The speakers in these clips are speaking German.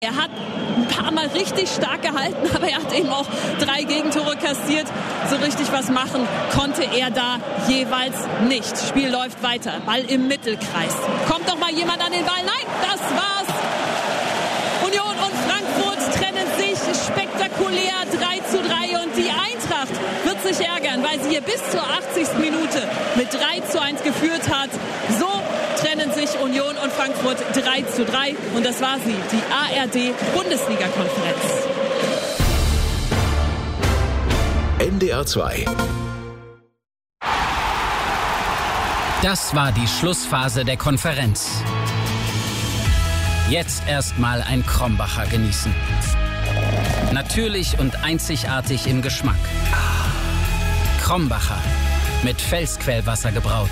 Er hat ein paar Mal richtig stark gehalten, aber er hat eben auch 3 Gegentore kassiert. So richtig was machen konnte er da jeweils nicht. Spiel läuft weiter. Ball im Mittelkreis. Kommt doch mal jemand an den Ball? Nein, das war's. Union und Frankfurt trennen sich spektakulär 3:3 und die Eintracht wird sich ärgern, weil sie hier bis zur 80. Minute mit 3:1 geführt hat. So trennen sich Union und Frankfurt 3:3 und das war sie, die ARD-Bundesliga-Konferenz. NDR 2. Das war die Schlussphase der Konferenz. Jetzt erstmal ein Krombacher genießen. Natürlich und einzigartig im Geschmack. Krombacher, mit Felsquellwasser gebraut.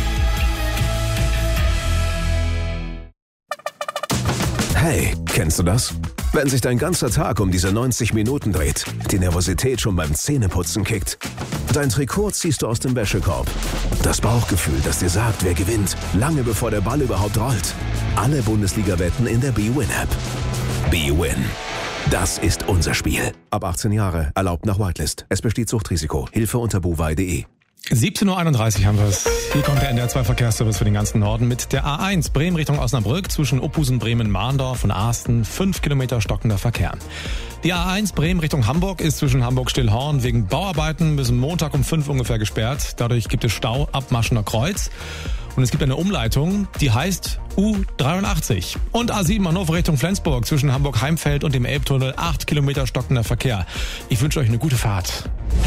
Hey, kennst du das? Wenn sich dein ganzer Tag um diese 90 Minuten dreht, die Nervosität schon beim Zähneputzen kickt. Dein Trikot ziehst du aus dem Wäschekorb. Das Bauchgefühl, das dir sagt, wer gewinnt, lange bevor der Ball überhaupt rollt. Alle Bundesliga-Wetten in der bwin-App. bwin. Das ist unser Spiel. Ab 18 Jahre, erlaubt nach Whitelist. Es besteht Suchtrisiko. Hilfe unter bovai.de. 17:31 Uhr haben wir es. Hier kommt der NDR 2 Verkehrsservice für den ganzen Norden mit der A1 Bremen Richtung Osnabrück zwischen Ophusen, Bremen, Mahndorf und Asten. 5 Kilometer stockender Verkehr. Die A1 Bremen Richtung Hamburg ist zwischen Hamburg-Stillhorn wegen Bauarbeiten bis Montag um 5 ungefähr gesperrt. Dadurch gibt es Stau ab Maschener Kreuz. Und es gibt eine Umleitung, die heißt U83. Und A7 Hannover Richtung Flensburg zwischen Hamburg-Heimfeld und dem Elbtunnel. 8 Kilometer stockender Verkehr. Ich wünsche euch eine gute Fahrt.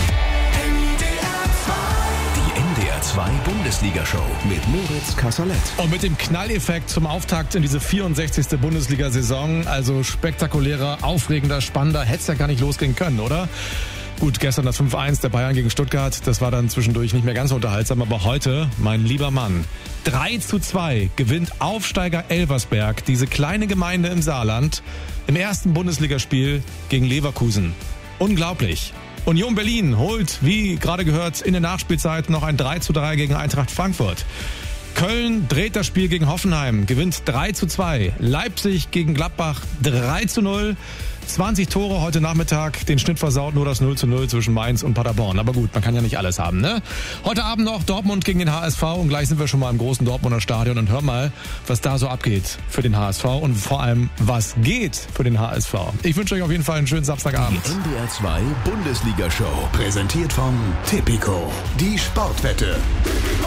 NDR 2 Bundesliga-Show mit Moritz Kasserlet. Und mit dem Knalleffekt zum Auftakt in diese 64. Bundesliga-Saison, also spektakulärer, aufregender, spannender, hätte es ja gar nicht losgehen können, oder? Gut, gestern das 5:1 der Bayern gegen Stuttgart, das war dann zwischendurch nicht mehr ganz so unterhaltsam, aber heute, mein lieber Mann, 3:2 gewinnt Aufsteiger Elversberg, diese kleine Gemeinde im Saarland, im ersten Bundesligaspiel gegen Leverkusen. Unglaublich. Union Berlin holt, wie gerade gehört, in der Nachspielzeit noch ein 3:3 gegen Eintracht Frankfurt. Köln dreht das Spiel gegen Hoffenheim, gewinnt 3:2. Leipzig gegen Gladbach 3:0. 20 Tore heute Nachmittag, den Schnitt versaut nur das 0:0 zwischen Mainz und Paderborn. Aber gut, man kann ja nicht alles haben, ne? Heute Abend noch Dortmund gegen den HSV und gleich sind wir schon mal im großen Dortmunder Stadion und hör mal, was da so abgeht für den HSV und vor allem, was geht für den HSV. Ich wünsche euch auf jeden Fall einen schönen Samstagabend. Die NDR 2 Bundesliga-Show, präsentiert von Tipico, die Sportwette.